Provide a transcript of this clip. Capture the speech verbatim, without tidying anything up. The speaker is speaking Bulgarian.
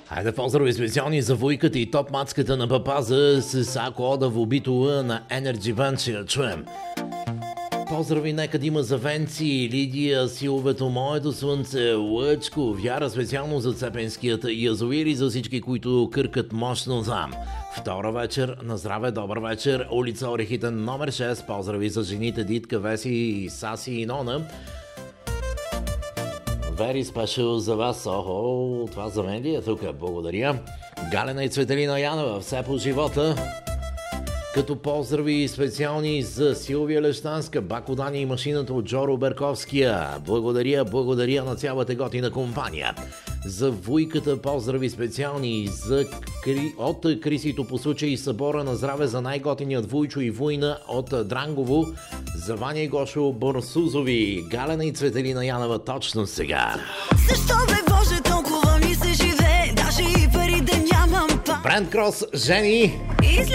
Хайде, поздрави специални за вуйката и топ мацката на папаза с Ако Ода в убито Л на Energy Band, ще я чуем. Поздрави нека да има за Венци, Лидия, Силвето, Моето слънце, Лъчко, Вяра специално за Цепенският язовир и за всички, които къркат мощно там. Втора вечер, на здраве, добър вечер, улица Орехите номер шест, поздрави за жените Дитка, Веси, Саси и Нона. Very special за вас. Охо, това за мен ли е тук? Благодаря. Галена и Цветелина Янова, все по живота. Като поздрави специални за Силвия Лещанска, Бако Дани и машината от Джоро Берковския. Благодаря, благодаря на цялата готина компания. За вуйката поздрави специални за Кри... от Крисито по случай събора на здраве за най-готиният Вуйчо и Вуйна от Дрангово. За Ваня и Гошо Борсузови, Галена и Цветелина Янова точно сега. Защо бе Боже толкова ми се живе, даже и пари да нямам па. Брент Крос, жени! И